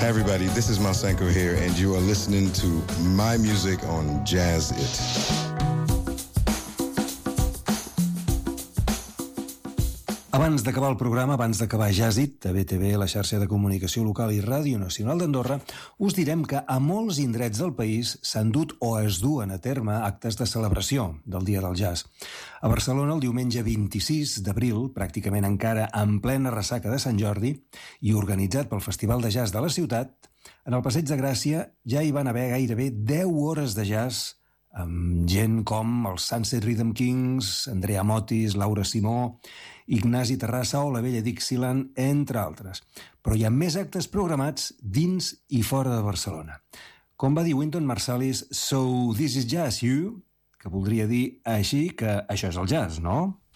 everybody, this is Marsenko here, and you are listening to my music on Jazz It. Abans d'acabar el programa, abans d'acabar Jazz It, a BTV, la xarxa de comunicació local i Ràdio Nacional d'Andorra, us direm que a molts indrets del país s'han dut o es duen a terme actes de celebració del Dia del Jazz. A Barcelona, el diumenge 26 d'abril, pràcticament encara en plena ressaca de Sant Jordi, i organitzat pel Festival de Jazz de la ciutat, en el Passeig de Gràcia ja hi van haver gairebé 10 hores de jazz amb gent com els Sunset Rhythm Kings, Andrea Motis, Laura Simó, Ignasi Terrassa o la vella Dixieland, entre altres. Però hi ha més actes programats dins i fora de Barcelona. Com va dir Wynton Marsalis, "So this is jazz, you?", que voldria dir així que això és el jazz, no?